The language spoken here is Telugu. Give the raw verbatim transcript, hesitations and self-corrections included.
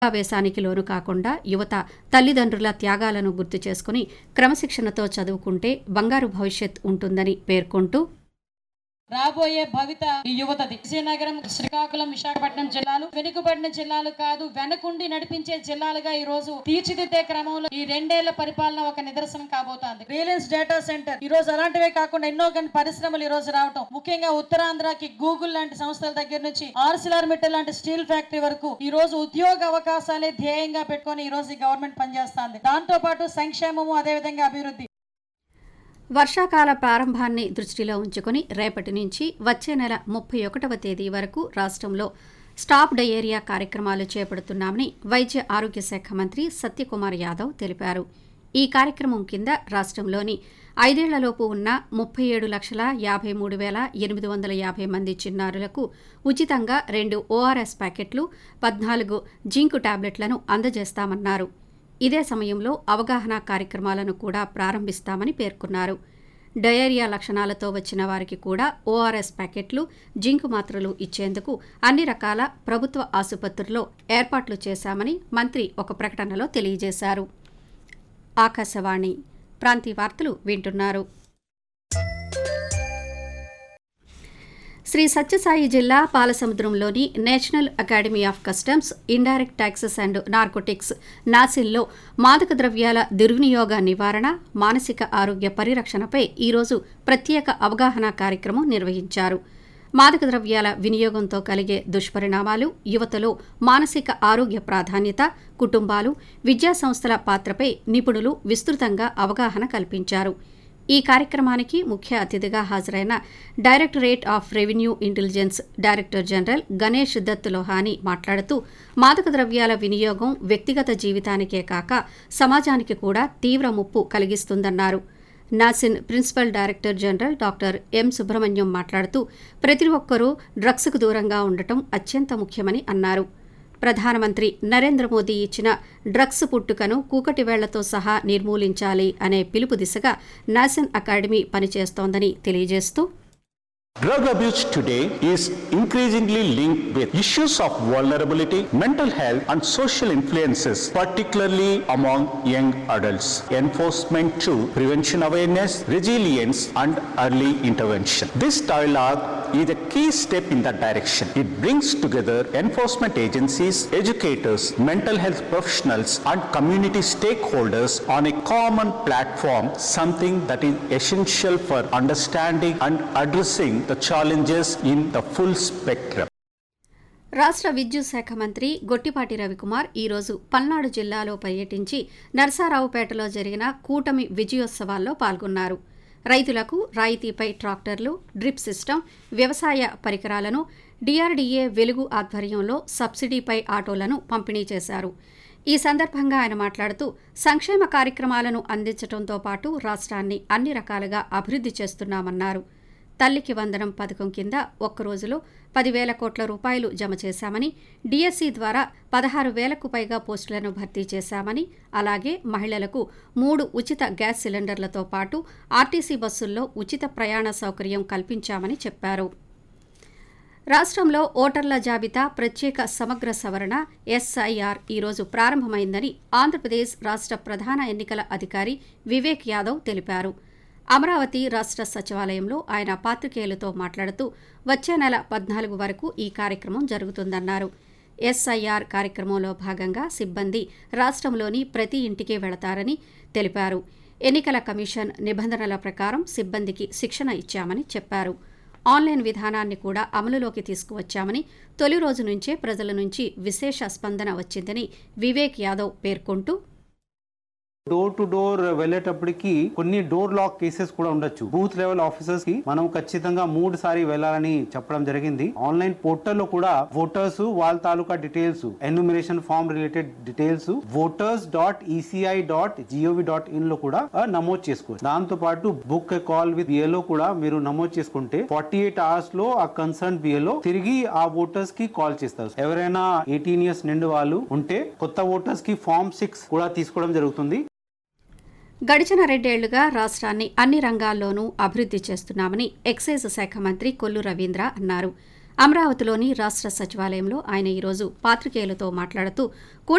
ఆవేశానికి లోను కాకుండా యువత తల్లిదండ్రుల త్యాగాలను గుర్తు చేసుకుని క్రమశిక్షణతో చదువుకుంటే బంగారు భవిష్యత్ ఉంటుందని పేర్కొంటూ రాబోయే భవిత ఈ యువతది. విజయనగరం, శ్రీకాకుళం, విశాఖపట్నం జిల్లాలు వెనుకబడిన జిల్లాలు కాదు, వెనకుండి నడిపించే జిల్లాలుగా ఈ రోజు తీర్చిదిద్దే క్రమంలో ఈ రెండేళ్ల పరిపాలన ఒక నిదర్శనం కాబోతోంది. రిలయన్స్ డేటా సెంటర్ ఈ రోజు అలాంటివే కాకుండా ఎన్నో కొన్ని పరిశ్రమలు ఈ రోజు రావటం, ముఖ్యంగా ఉత్తరాంధ్రకి గూగుల్ లాంటి సంస్థల దగ్గర నుంచి ఆర్సిలార్ మిట్టల్ లాంటి స్టీల్ ఫ్యాక్టరీ వరకు ఈ రోజు ఉద్యోగ అవకాశాలే ధ్యేయంగా పెట్టుకుని ఈ రోజు ఈ గవర్నమెంట్ పనిచేస్తుంది. దాంతో పాటు సంక్షేమము, అదేవిధంగా అభివృద్ధి. వర్షాకాల ప్రారంభాన్ని దృష్టిలో ఉంచుకుని రేపటి నుంచి వచ్చే నెల ముప్పై ఒకటవ తేదీ వరకు రాష్ట్రంలో స్టాప్ డయేరియా కార్యక్రమాలు చేపడుతున్నామని వైద్య ఆరోగ్య శాఖ మంత్రి సత్యకుమార్ యాదవ్ తెలిపారు. ఈ కార్యక్రమం కింద రాష్ట్రంలోని ఐదేళ్లలోపు ఉన్న ముప్పై ఏడు లక్షల యాభై మూడు వేల ఎనిమిది వందల యాభై మంది చిన్నారులకు ఉచితంగా రెండు ఓఆర్ఎస్ ప్యాకెట్లు, పద్నాలుగు జింకు టాబ్లెట్లను అందజేస్తామన్నారు. ఇదే సమయంలో అవగాహన కార్యక్రమాలను కూడా ప్రారంభిస్తామని పేర్కొన్నారు. డయేరియా లక్షణాలతో వచ్చిన వారికి కూడా ఓఆర్ఎస్ ప్యాకెట్లు, జింకు మాత్రలు ఇచ్చేందుకు అన్ని రకాల ప్రభుత్వ ఆసుపత్రుల్లో ఏర్పాట్లు చేశామని మంత్రి ఒక ప్రకటనలో తెలియజేశారు. ఆకాశవాణి ప్రాంతీయ వార్తలు వింటున్నారు. శ్రీ సత్యసాయి జిల్లా పాలసముద్రంలోని national academy of customs, indirect taxes and narcotics నాసిల్లో మాదక ద్రవ్యాల దుర్వినియోగ నివారణ, మానసిక ఆరోగ్య పరిరక్షణపై ఈరోజు ప్రత్యేక అవగాహన కార్యక్రమం నిర్వహించారు. మాదక ద్రవ్యాల వినియోగంతో కలిగే దుష్పరిణామాలు, యువతలో మానసిక ఆరోగ్య ప్రాధాన్యత, కుటుంబాలు, విద్యాసంస్థల పాత్రపై నిపుణులు విస్తృతంగా అవగాహన కల్పించారు. ఈ కార్యక్రమానికి ముఖ్య అతిథిగా హాజరైన directorate of revenue intelligence director general Ganesh Dutt Lohani మాట్లాడుతూ మాదక ద్రవ్యాల వినియోగం వ్యక్తిగత జీవితానికే కాక సమాజానికి కూడా తీవ్ర ముప్పు కలిగిస్తుందన్నారు. NACIN principal director general doctor M Subrahmanyam మాట్లాడుతూ ప్రతి ఒక్కరూ డ్రగ్స్కు దూరంగా ఉండటం అత్యంత ముఖ్యమని అన్నారు. ప్రధానమంత్రి నరేంద్ర మోదీ ఇచ్చిన డ్రగ్స్ పుట్టుకను కూకటి వేళ్లతో సహా నిర్మూలించాలి అనే పిలుపు దిశగా నాసిన్ అకాడమీ పనిచేస్తోందని తెలియజేస్తూ Drug abuse today is increasingly linked with issues of vulnerability, mental health and social influences, particularly among young adults. Enforcement through prevention awareness, resilience and early intervention. This dialogue is a key step in that direction. It brings together enforcement agencies, educators, mental health professionals and community stakeholders on a common platform, something that is essential for understanding and addressing the challenges in the full spectrum. రాష్ట్ర విద్యుత్ శాఖ మంత్రి గొట్టిపాటి రవికుమార్ ఈరోజు పల్నాడు జిల్లాలో పర్యటించి నరసారావుపేటలో జరిగిన కూటమి విజయోత్సవాల్లో పాల్గొన్నారు. రైతులకు రాయితీపై ట్రాక్టర్లు, డ్రిప్ సిస్టమ్, వ్యవసాయ పరికరాలను డీఆర్డీఏ వెలుగు ఆధ్వర్యంలో సబ్సిడీపై ఆటోలను పంపిణీ చేశారు. ఈ సందర్భంగా ఆయన మాట్లాడుతూ సంక్షేమ కార్యక్రమాలను అందించడంతో పాటు రాష్ట్రాన్ని అన్ని రకాలుగా అభివృద్ధి చేస్తున్నామన్నారు. తల్లికి వందనం పథకం కింద ఒక్క రోజులో పదివేల కోట్ల రూపాయలు జమ చేశామని, డిఎస్సి ద్వారా పదహారు వేలకు పైగా పోస్టులను భర్తీ చేశామని, అలాగే మహిళలకు మూడు ఉచిత గ్యాస్ సిలిండర్లతో పాటు ఆర్టీసీ బస్సుల్లో ఉచిత ప్రయాణ సౌకర్యం కల్పించామని చెప్పారు. రాష్ట్రంలో ఓటర్ల జాబితా ప్రత్యేక సమగ్ర సవరణ ఎస్ఐఆర్ ఈరోజు ప్రారంభమైందని ఆంధ్రప్రదేశ్ రాష్ట్ర ప్రధాన ఎన్నికల అధికారి వివేక్ యాదవ్ తెలిపారు. అమరావతి రాష్ట్ర సచివాలయంలో ఆయన పాత్రికేయులతో మాట్లాడుతూ వచ్చే నెల పద్నాలుగు వరకు ఈ కార్యక్రమం జరుగుతుందన్నారు. ఎస్ఐఆర్ కార్యక్రమంలో భాగంగా సిబ్బంది రాష్ట్రంలోని ప్రతి ఇంటికి వెళతారని తెలిపారు. ఎన్నికల కమిషన్ నిబంధనల ప్రకారం సిబ్బందికి శిక్షణ ఇచ్చామని చెప్పారు. ఆన్లైన్ విధానాన్ని కూడా అమలులోకి తీసుకువచ్చామని, తొలి రోజు నుంచే ప్రజల నుంచి విశేష స్పందన వచ్చిందని వివేక్ యాదవ్ పేర్కొంటూ డోర్ టు డోర్ వెళ్ళేటప్పటికి కొన్ని డోర్ లాక్ కేసెస్ కూడా ఉండొచ్చు. బూత్ లెవెల్ ఆఫీసర్స్ కి మనం ఖచ్చితంగా మూడు సారి వెళ్ళాలని చెప్పడం జరిగింది. ఆన్లైన్ పోర్టల్ లో కూడా ఓటర్స్ వాళ్ళ తాలూకా details, enumeration form related details voters dot ECI dot GOV dot in లో కూడా నమోదు చేసుకోవచ్చు. దాంతో పాటు book a call with BLO కూడా మీరు నమోదు చేసుకుంటే ఫార్టీ ఎయిట్ అవర్స్ లో ఆ కన్సర్న్ బిఎల్ఓ తిరిగి ఆ ఓటర్స్ కి కాల్ చేస్తారు. ఎవరైనా ఎయిటీన్ ఇయర్స్ నిండు వాళ్ళు ఉంటే కొత్త ఓటర్స్ కి ఫామ్ సిక్స్ కూడా తీసుకోవడం జరుగుతుంది. గడిచిన రెండేళ్లుగా రాష్ట్రాన్ని అన్ని రంగాల్లోనూ అభివృద్ధి చేస్తున్నామని ఎక్సైజ్ శాఖ మంత్రి కొల్లు రవీంద్ర అన్నారు. అమరావతిలోని రాష్ట్ర సచివాలయంలో ఆయన ఈరోజు పాత్రికేయులతో మాట్లాడుతూ